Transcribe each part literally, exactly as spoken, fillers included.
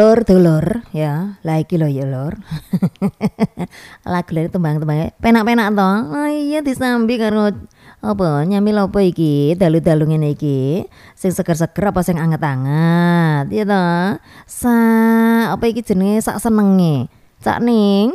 Lur dulur ya, lah iki lho ya Lur. Lagu lek tembang-tembange penak-penak to. Oh iya disambi karo apa nyamil apa iki, dalu-dalu ngene iki. Sing seger-seger apa sing anget-anget, ya to. Sa apa iki jenenge sak senenge. Cak Ning.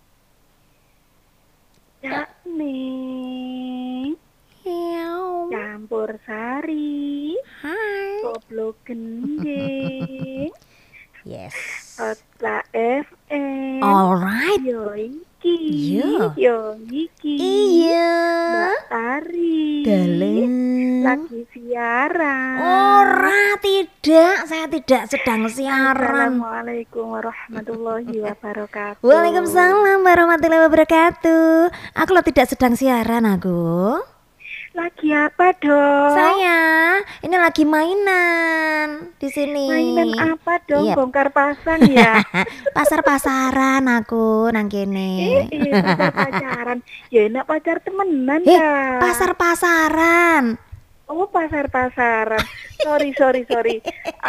Cak Ning. Hiau. Campur sari. Hai. Goblok gendeng. Yes. Kota F M. Alright. Yo iki. Iya. Yo iki. Iya. Mbak Tari. Dalem. Lagi siaran. Ora, tidak. Saya tidak sedang siaran. Assalamualaikum warahmatullahi wabarakatuh. Waalaikumsalam warahmatullahi wabarakatuh. Aku lo tidak sedang siaran aku. Lagi apa dong? Saya ini lagi mainan di sini. Mainan apa dong? Iya. Bongkar pasang ya? Pasar-pasaran aku nang kene. Eh, iya, pasar pacaran. Ya enak pacar temenan Eh, ya. pasar-pasaran. Oh, pasar-pasaran. Sorry, sorry, sorry.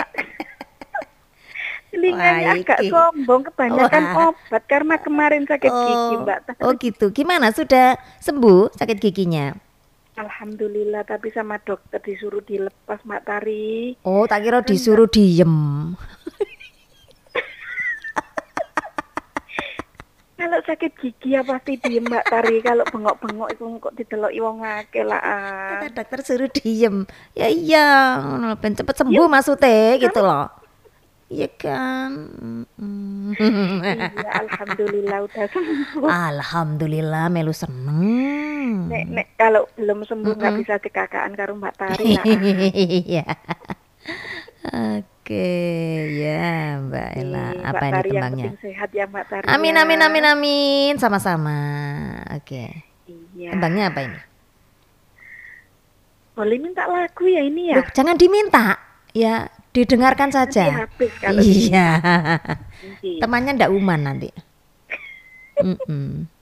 Telinganya Wah, agak iki. sombong, kebanyakan Wah. obat karena kemarin sakit gigi, Oh, Mbak. oh gitu. Gimana? Sudah sembuh sakit giginya? Alhamdulillah, tapi sama dokter disuruh dilepas, Mbak Tari. Oh, tak kira disuruh diem. Kalau sakit gigi ya pasti diem, Mbak Tari. Kalau bengok-bengok itu kok dideloki wong akeh lah. Kata dokter suruh diem. Ya iya, ngono ben cepet sembuh maksudnya gitu loh. Iya kan. Mm. Iya, alhamdulillah udah sembuh. Alhamdulillah melu seneng. Nek, nek kalau belum sembuh nggak bisa dikakaan karo Mbak Tari lah. Iya. Oke, ya Mbak Ella. Nih, Apa Mbak ini Tari yang tembangnya? penting sehat ya Mbak Tari. Amin ya. amin amin amin. Sama-sama. Oke. Iya. Tembangnya apa ini? Boleh minta lagu ya ini ya? Loh, jangan diminta. Ya, didengarkan Nanti saja. habis kalau Iya. Iya. Temannya ndak uman nanti. Mm-mm.